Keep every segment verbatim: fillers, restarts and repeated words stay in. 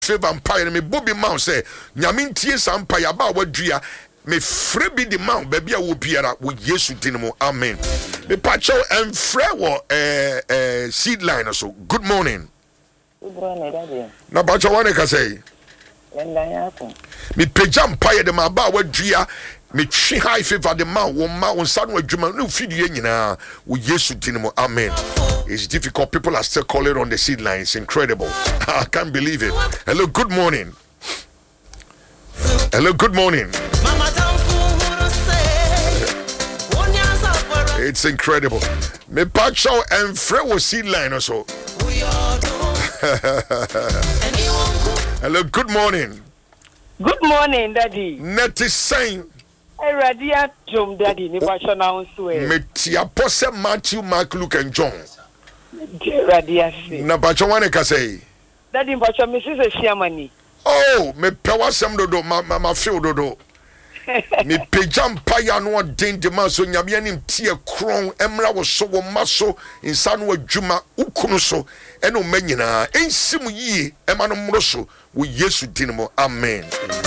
favor empire me Bobby Mount say nyame ntie sampire ba wadua me frɛ bi di mount baby a wo biara wo Yesu dinimo amen me pacho and frɛ wo eh eh seed line so good morning good morning daddy na pacho wane ka say me pagya empire de ma ba wadua me twi high favor de ma wo ma wo nsa no adwuma no fidie nyina wo Yesu dinimo amen. It's difficult. People are still calling on the seed line. It's incredible. I can't believe it. Hello, good morning. Hello, good morning. It's incredible. Me pacho and Fred was seed line also. Hello, good morning. Good morning, Daddy. Net is saying. Hey, Radia Jom, Daddy. Ni pacho na unswe. Me tia pose Matthew, Mark, Luke, and John. Radia say. Na pacho wane ka say. Daddy pacho Missus Siamani. Oh, me pewa sem dodo ma ma, ma feel dodo. Me pejam paya no den de ma so nyame anim tie kron emra wo so wo maso insa no adwuma ukunu so ene o manyina ensim yie ema no mro so wo Yesu dinimo amen.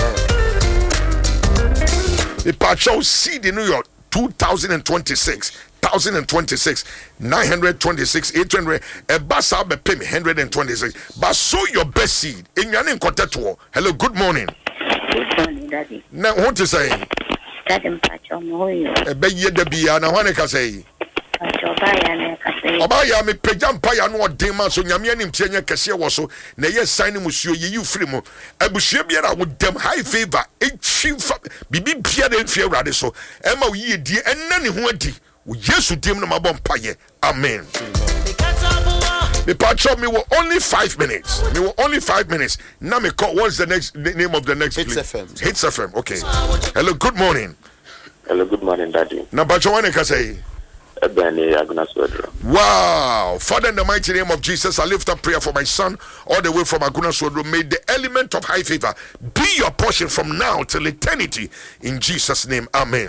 The pacho seed in New York two thousand twenty-six one thousand twenty-six nine hundred twenty-six eight hundred e basa be pay me one hundred twenty-six but sow your best seed enwane nkoteto. Hello, good morning. Good morning, Daddy. Na what to say? Daddy pacho mo yo. E be ye da bia na wane ka say? Pacho ba ya na ka say. Oba ya me pejam pa ya no odin ma so nyame anim tie nya kese wo so na ye sign musuo ye yu free mo abusua bia na wo dem high favor e chifa bibi bia na mfie awrade so e ma wo ye die enna ne ho adi wo Yesu dim no mabom paye amen. Me patch me were only five minutes. Me were only five minutes. Now me call. What's the next the name of the next Hits place? F M. Hits F M. Okay. Hello. Good morning. Hello. Good morning, Daddy. Now, patch one can say. Wow. Father, in the mighty name of Jesus, I lift up prayer for my son all the way from Aguna Swedro. May the element of high favor be your portion from now till eternity. In Jesus' name, amen.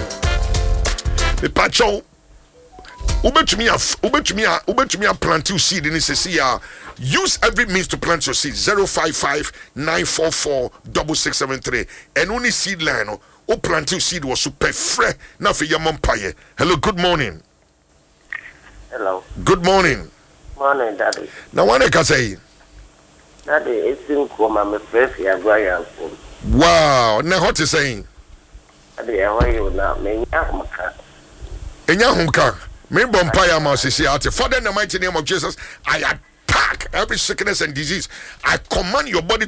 Me patch Ubetumi ubetumi ubetumi plant your seed in this year. Use every means to plant your seed. zero five five nine four four six six seven three and only seed line o plant your seed was super fresh na for your empire. Hello, good morning. Hello. Good morning. Morning, Daddy. Now what can say? Daddy, it's in coma me fresh ya gwa. Wow, now what is saying? Daddy, how are you now? Me nyamka. Enya humka. Me bompire ma sisi ate. Father, in the mighty name of Jesus, I attack every sickness and disease. I command your body